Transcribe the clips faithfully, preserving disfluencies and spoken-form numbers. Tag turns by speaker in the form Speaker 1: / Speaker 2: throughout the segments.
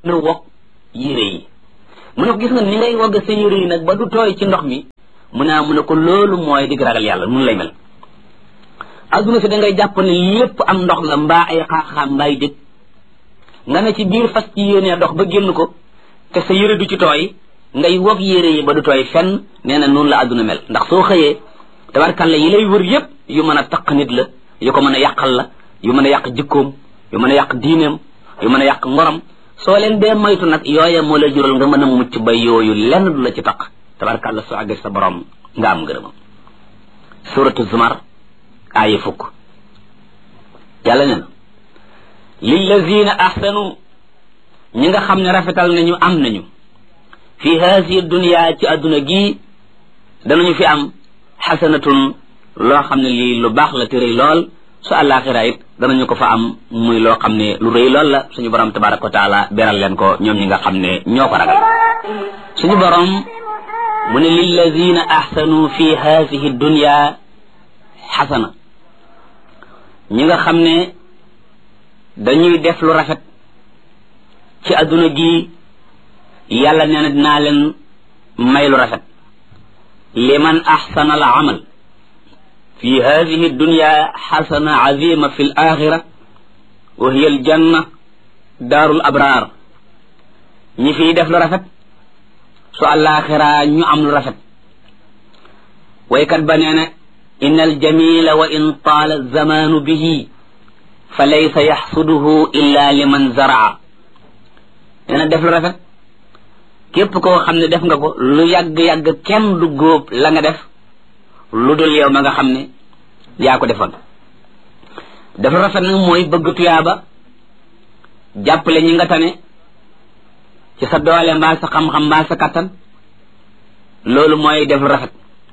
Speaker 1: na wokk yére yi mu ne ko gis nga ni ngay wogg sa yére yi nag ba du tooy ci ndox mi mu ne mu ne ko loolu mooy dig ragal yàlla mun lay mel adduna si da ngay jàpp ne lépp am ndox la mbaa ay xaaxaam mbaay dëkk nga ne ci biir fas ci yéenee dox ba génn ko te sa yére du ci tooy ngay wog yére yi ba du tooy fenn nee na noonu la adduna mel ndax soo xëyee tabarkalla yi lay wër yépp yu mën a taq nit la yu ko mën a yàqal la yu mën a yàq jikkoom yu mën a yàq diineem yu mën a yàq ngoram soo leen dee moytu nag yooye moo lay jural nga mën a mucc ba yooyu lenn du la ci taq tabarkalla soo àggee sa borom nga am ngërëmam suratu zumar aaya fukk yàlla ne na lillazina ahsanu ñi nga xam ne rafetal nañu am nañu fi haasihi dunya ci adduna gii danañu fi am xasanatun loo xam ne lii lu baax la te rëy lool su àllaaxira it danañu ko fa am muy loo xam ne lu rëy lool la suñu borom tabaraka wa taala beral leen ko ñoom ñi nga xam ne ñoo ko ragal suñu borom mu ne lillazina ahsanu fi haasihi dunya xasana ñi nga xam ne dañuy def lu rafet ci adduna gi yàlla nee na dinaa leen may lu rafet liman ahsana al amal fi hadihi dunya xasana azima fi l axira wa hiya al janna daarul abraar ñi fiy def lu rafet su alaxira ñu am lu rafet waykat ba nee na inna al jamila wa in taala zamanu bihi fa laysa yaxsuduhu illa liman zaraa nee na def lu rafet képp koo xam ne def nga ko lu yàgg-yàgg kenn du góob la nga def lu dul yow ma nga xam ne yaa ko defoon def lu rafet nag mooy bëgg tuyaaba jàppale ñi nga tane ci sa doole mbaa sa xam-xam mbaa sa kattan loolu mooy def lu rafet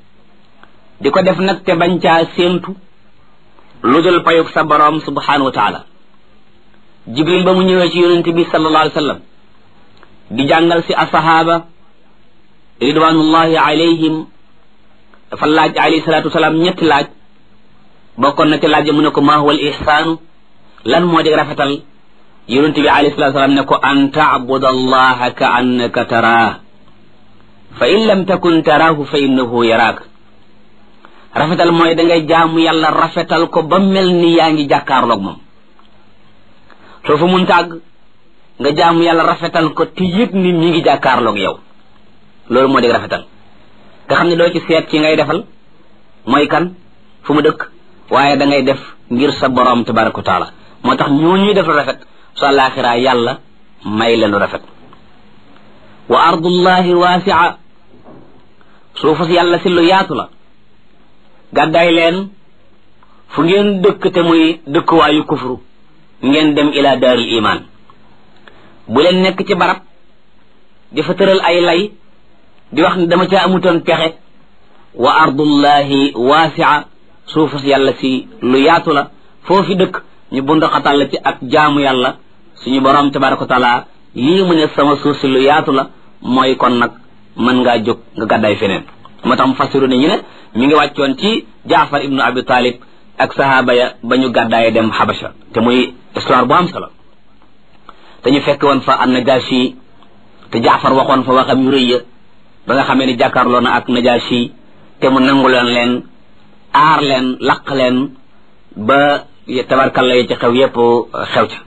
Speaker 1: di ko def nag te bañ caa séentu lu dul payuk sa borom subhanahu wa taala jibril ba mu ñëwee ci yonente bi sallallahu alayhi wa sallam di jàngal si asahaba ridwanullahi alayhim dafa laaj alayhi salatu wasalaam ñetti laaj bokkoon na ci laaj mu ne ko ma huwa al ihsaanu lan moo di rafetal yonente bi alayhi salatu wasalaam ne ko an taabuda allaha ka annaka taraah fa in lam takun taraahu fa innahu yaraak rafetal mooy da ngay jaamu yàlla rafetal ko ba mel ni yaa ngi jàkkaarloog moom soo fa mun tàgg nga jaamu yàlla rafetal ko te yëg ni mi ngi jàkkaarloog yow loolu moo di rafetal nga xam ne doo ci seet ci ngay defal mooy kan fu mu dëkk waaye da ngay def ngir sa borom tabaraka wa taala moo tax ñoo ñuy def lu rafet su àllaaxira yàlla may leen lu rafet wa ardullahi waasia suufu si yàlla si lu yaatu la gàddaay leen fu ngeen dëkk te muy dëkkuwaayu kufru ngeen dem ila daaril iman bu leen nekk ci barab di fa tëral ay lay di wax ne dama caa amutoon pexe wa ardullahi waasia suufu si yàlla si lu yaatu la foofi dëkk ñu bundaxatal la ci ak jaamu yàlla suñu borom tabaraka wa taala lii mu ne sama suuf si lu yaatu la mooy kon nag mën ngaa jóg nga gàddaay feneen moo tax mu fassiru ne ñu ne mi ngi wàccoon ci jaafar ibnu abi talib ak sahaaba ya ba ñu gàddaaye dem xabasha te muy histoire bu am solo te ñu fekk woon fa an najashi te jaafar waxoon fa waxam yu rëy ya ba nga xamee ni jàkkaarloo na ak najashi te mu nangu leen leen aar leen laq leen ba tabarkalla yi ci xew yépp xew ca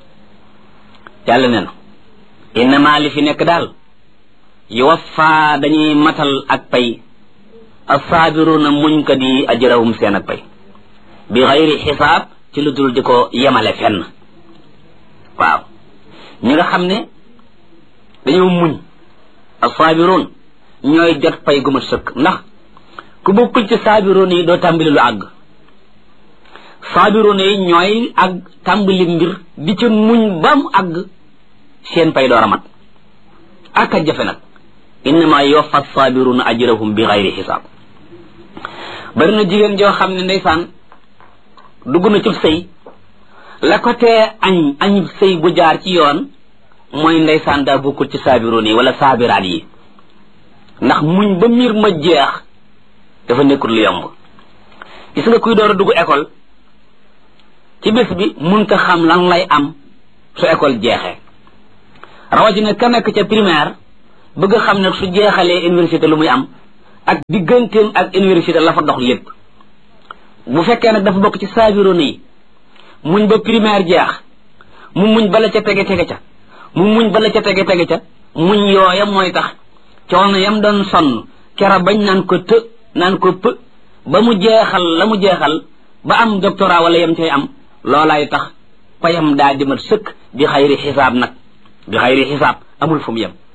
Speaker 1: yàlla nee na innama li fi nekk daal yuwaffa dañuy matal ak pay assaabiruna muñ ko di ajrahum seen ak pay bi xayri xisaab ci lu dul di ko yemale fenn waaw ñi nga xam ne dañoo muñ assaabiroon ñooy jot pay gu mat sëkk ndax ku bokkul ci saabiroon yi doo tàmbali lu àgg saabiroon yi ñooy ak tàmbali mbir di ca muñ ba mu àgg seen pay door a mat ak a jafe nag innama yuwaffa saabiruna ajrahum bi xayri xisaab bari na jigéen joo xam ne ndeysaan dugg na ci sëy la ko tee añ añ sëy bu jaar ci yoon mooy ndeysaan daa bokkul ci saabiroon yi wala saabiraat yi ndax muñ ba mbir ma jeex dafa nekkul lu yomb gis nga kuy door a dugg école ci bés bi munta xam lan lay am su école jeexee rawatina ka nekk ca primaire bëgg a xam ne su jeexalee université lu muy am ak digganteem ak université la fa dox lépp bu fekkee nag dafa bokk ci saabiroon yi muñ ba primaire jeex mu muñ bala ca tege tege ca mu muñ bala ca tege tege ca muñ yooya mooy tax coono yam doon sonn kera bañ naan ko të naan ko pë ba mu jeexal la mu jeexal ba am doctorat wala yam cay am loolaay tax payam daa di mat sëkk bi xayri xisaab nag bi xayri xisaab amul fu mu yem